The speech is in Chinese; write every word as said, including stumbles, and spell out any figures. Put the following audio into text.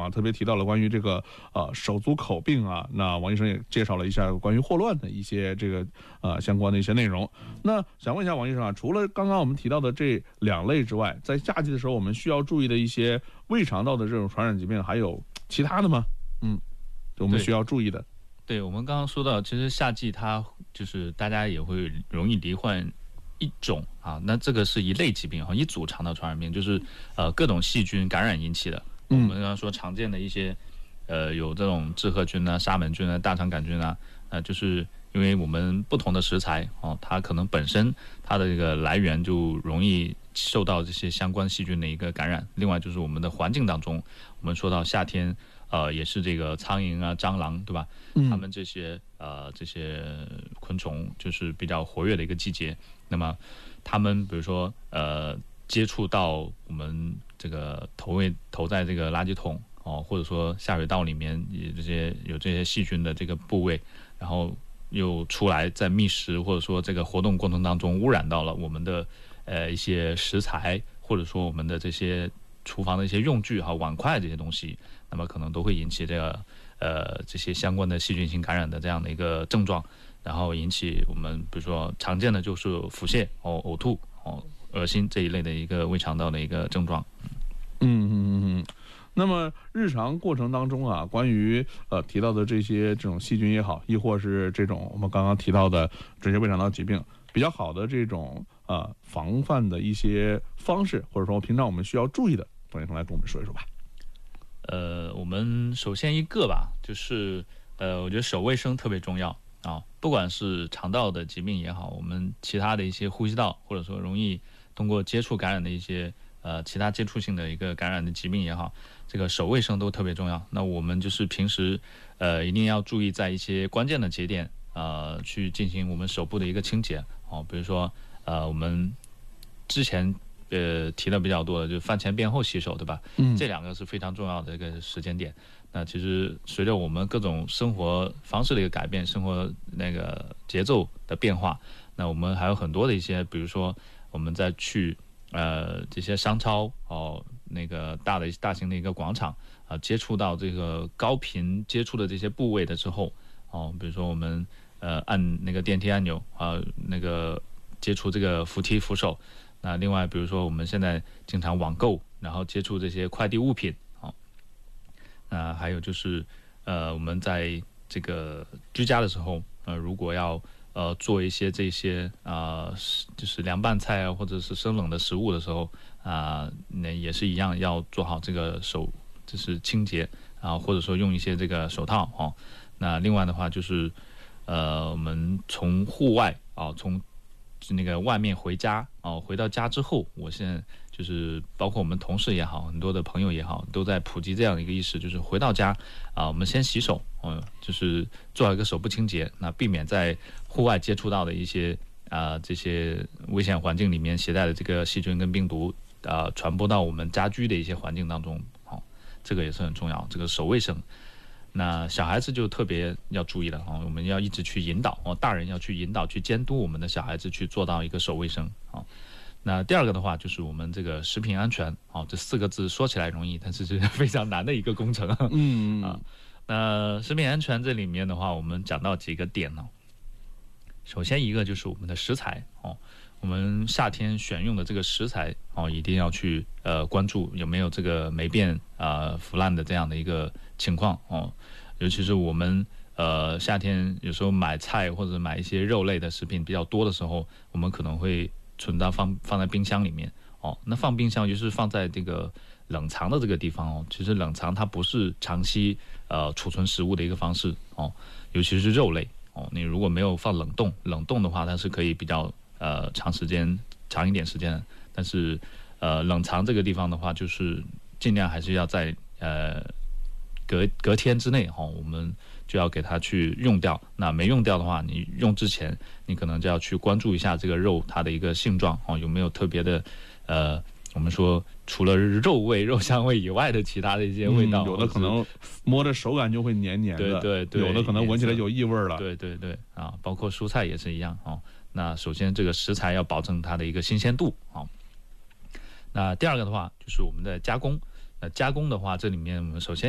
特别提到了关于这个呃手足口病啊，那王医生也介绍了一下关于霍乱的一些这个呃相关的一些内容。那想问一下王医生啊，除了刚刚我们提到的这两类之外，在夏季的时候我们需要注意的一些胃肠道的这种传染疾病还有其他的吗？嗯，我们需要注意的。 对，我们刚刚说到，其实夏季它就是大家也会容易罹患一种啊，那这个是一类疾病哈，一组肠道传染病，就是呃各种细菌感染引起的。我们刚刚说常见的一些呃有这种致褐菌啊、沙门菌啊、大肠杆菌啊，呃就是因为我们不同的食材哦，它可能本身它的这个来源就容易受到这些相关细菌的一个感染。另外就是我们的环境当中，我们说到夏天，呃，也是这个苍蝇啊、蟑螂，对吧？它们这些呃这些昆虫就是比较活跃的一个季节。那么它们比如说呃接触到我们这个投喂投在这个垃圾桶哦，或者说下水道里面也这些有这些细菌的这个部位，然后又出来在觅食或者说这个活动过程当中污染到了我们的呃一些食材，或者说我们的这些厨房的一些用具哈、碗筷这些东西，那么可能都会引起这个呃这些相关的细菌性感染的这样的一个症状，然后引起我们比如说常见的就是腹泻哦、呕吐哦、恶心这一类的一个胃肠道的一个症状。 嗯嗯嗯嗯。那么日常过程当中啊，关于呃提到的这些这种细菌也好，亦或是这种我们刚刚提到的这些胃肠道疾病，比较好的这种呃防范的一些方式，或者说平常我们需要注意的，王医生来跟我们说一说吧。 呃，我们首先一个吧，就是呃，我觉得手卫生特别重要啊，不管是肠道的疾病也好，我们其他的一些呼吸道或者说容易通过接触感染的一些呃其他接触性的一个感染的疾病也好，这个手卫生都特别重要。那我们就是平时呃一定要注意在一些关键的节点呃去进行我们手部的一个清洁哦，比如说呃我们之前呃提的比较多的就是饭前便后洗手，对吧？嗯，这两个是非常重要的一个时间点。那其实随着我们各种生活方式的一个改变，生活那个节奏的变化，那我们还有很多的一些，比如说我们在去呃这些商超哦，那个大的大型的一个广场啊、呃，接触到这个高频接触的这些部位的之后哦，比如说我们呃按那个电梯按钮啊、呃，那个接触这个扶梯扶手。那另外比如说我们现在经常网购，然后接触这些快递物品啊，那还有就是呃我们在这个居家的时候呃如果要呃做一些这些啊、呃、就是凉拌菜啊或者是生冷的食物的时候啊、呃、那也是一样要做好这个手就是清洁啊，或者说用一些这个手套哦。那另外的话就是呃我们从户外啊从那个外面回家哦，回到家之后，我现在就是包括我们同事也好，很多的朋友也好，都在普及这样的一个意识，就是回到家啊，我们先洗手，嗯、呃，就是做好一个手部清洁，那避免在户外接触到的一些啊、呃、这些危险环境里面携带的这个细菌跟病毒啊、呃、传播到我们家居的一些环境当中，好、哦，这个也是很重要，这个手卫生。那小孩子就特别要注意了啊，我们要一直去引导哦，大人要去引导、去监督我们的小孩子去做到一个手卫生啊。那第二个的话就是我们这个食品安全啊，这四个字说起来容易，但是是非常难的一个工程。嗯啊，那食品安全这里面的话，我们讲到几个点呢。首先一个就是我们的食材哦，我们夏天选用的这个食材哦，一定要去呃关注有没有这个霉变啊、呃、腐烂的这样的一个情况哦，尤其是我们呃夏天有时候买菜或者买一些肉类的食品比较多的时候，我们可能会存到放放在冰箱里面哦。那放冰箱就是放在这个冷藏的这个地方哦，其实冷藏它不是长期呃储存食物的一个方式哦，尤其是肉类。哦，你如果没有放冷冻，冷冻的话它是可以比较呃长时间长一点时间的，但是呃冷藏这个地方的话，就是尽量还是要在呃隔隔天之内哈、哦，我们就要给它去用掉。那没用掉的话，你用之前你可能就要去关注一下这个肉它的一个性状哦，有没有特别的呃。我们说，除了肉味、肉香味以外的其他的一些味道， 嗯、有的可能摸着手感就会黏黏的， 对对对， 有的可能闻起来有异味了， 对对对啊，包括蔬菜也是一样哦。那首先这个食材要保证它的一个新鲜度啊。那第二个的话就是我们的加工，那加工的话，这里面我们首先